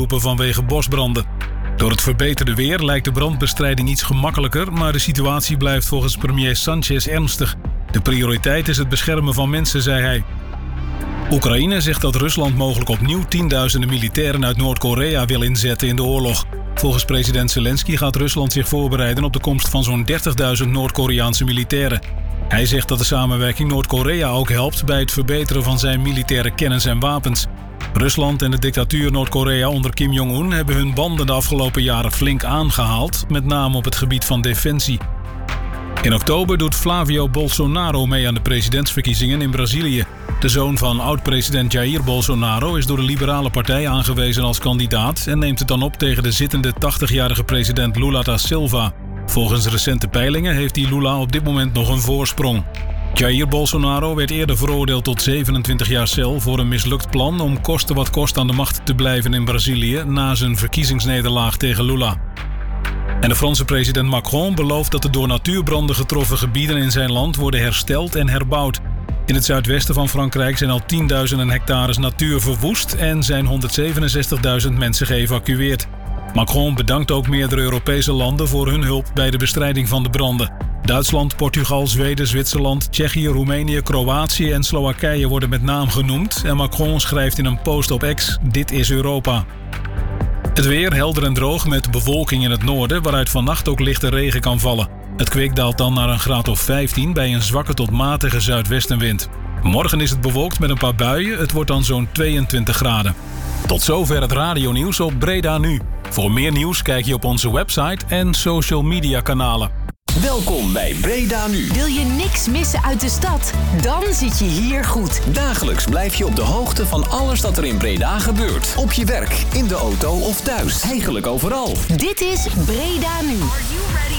opgeroepen vanwege bosbranden. Door het verbeterde weer lijkt de brandbestrijding iets gemakkelijker, maar de situatie blijft volgens premier Sanchez ernstig. De prioriteit is het beschermen van mensen, zei hij. Oekraïne zegt dat Rusland mogelijk opnieuw tienduizenden militairen uit Noord-Korea wil inzetten in de oorlog. Volgens president Zelensky gaat Rusland zich voorbereiden op de komst van zo'n 30.000 Noord-Koreaanse militairen. Hij zegt dat de samenwerking Noord-Korea ook helpt bij het verbeteren van zijn militaire kennis en wapens. Rusland en de dictatuur Noord-Korea onder Kim Jong-un hebben hun banden de afgelopen jaren flink aangehaald, met name op het gebied van defensie. In oktober doet Flavio Bolsonaro mee aan de presidentsverkiezingen in Brazilië. De zoon van oud-president Jair Bolsonaro is door de liberale partij aangewezen als kandidaat en neemt het dan op tegen de zittende 80-jarige president Lula da Silva. Volgens recente peilingen heeft die Lula op dit moment nog een voorsprong. Jair Bolsonaro werd eerder veroordeeld tot 27 jaar cel voor een mislukt plan om koste wat kost aan de macht te blijven in Brazilië na zijn verkiezingsnederlaag tegen Lula. En de Franse president Macron belooft dat de door natuurbranden getroffen gebieden in zijn land worden hersteld en herbouwd. In het zuidwesten van Frankrijk zijn al tienduizenden hectares natuur verwoest en zijn 167.000 mensen geëvacueerd. Macron bedankt ook meerdere Europese landen voor hun hulp bij de bestrijding van de branden. Duitsland, Portugal, Zweden, Zwitserland, Tsjechië, Roemenië, Kroatië en Slowakije worden met naam genoemd. En Macron schrijft in een post op X: dit is Europa. Het weer helder en droog met bewolking in het noorden, waaruit vannacht ook lichte regen kan vallen. Het kwik daalt dan naar een graad of 15 bij een zwakke tot matige zuidwestenwind. Morgen is het bewolkt met een paar buien, het wordt dan zo'n 22 graden. Tot zover het radionieuws op Breda Nu. Voor meer nieuws kijk je op onze website en social media kanalen. Welkom bij Breda Nu. Wil je niks missen uit de stad? Dan zit je hier goed. Dagelijks blijf je op de hoogte van alles dat er in Breda gebeurt. Op je werk, in de auto of thuis. Eigenlijk overal. Dit is Breda Nu.